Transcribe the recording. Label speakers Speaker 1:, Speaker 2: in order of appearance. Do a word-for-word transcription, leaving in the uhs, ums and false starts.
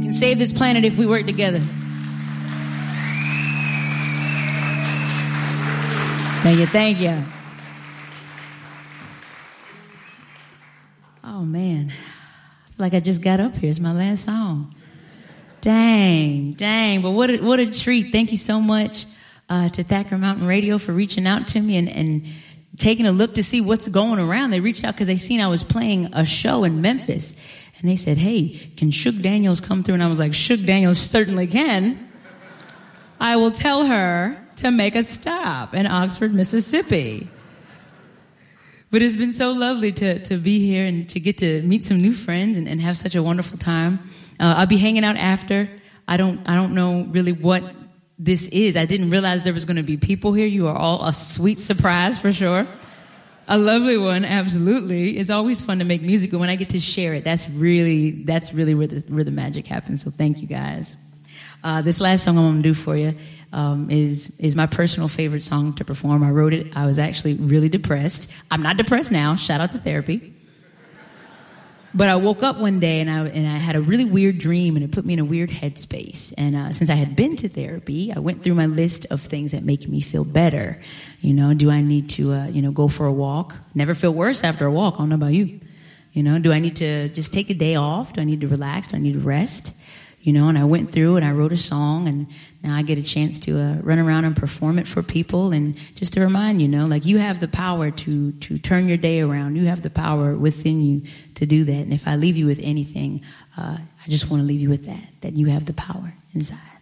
Speaker 1: can save this planet if we work together. Thank you, thank you. Oh, man. I feel like I just got up here. It's my last song. Dang, dang. But what a, what a treat. Thank you so much uh, to Thacker Mountain Radio for reaching out to me and, and taking a look to see what's going around. They reached out because they seen I was playing a show in Memphis. And they said, hey, can Shook Daniels come through? And I was like, Shook Daniels certainly can. I will tell her to make a stop in Oxford, Mississippi. But it's been so lovely to, to be here and to get to meet some new friends and, and have such a wonderful time. Uh, I'll be hanging out after. I don't I don't know really what this is. I didn't realize there was going to be people here. You are all a sweet surprise for sure. A lovely one, absolutely. It's always fun to make music, but when I get to share it, that's really that's really where the where the magic happens. So thank you guys. Uh, this last song I'm going to do for you um, is is my personal favorite song to perform. I wrote it. I was actually really depressed. I'm not depressed now. Shout out to therapy. But I woke up one day and I and I had a really weird dream, and it put me in a weird headspace. And uh, since I had been to therapy, I went through my list of things that make me feel better. You know, do I need to uh, you know go for a walk? Never feel worse after a walk. I don't know about you. You know, do I need to just take a day off? Do I need to relax? Do I need to rest? You know, and I went through and I wrote a song, and now I get a chance to uh, run around and perform it for people, and just to remind you, know, like you have the power to to turn your day around. You have the power within you to do that. And if I leave you with anything, uh, I just want to leave you with that, that you have the power inside.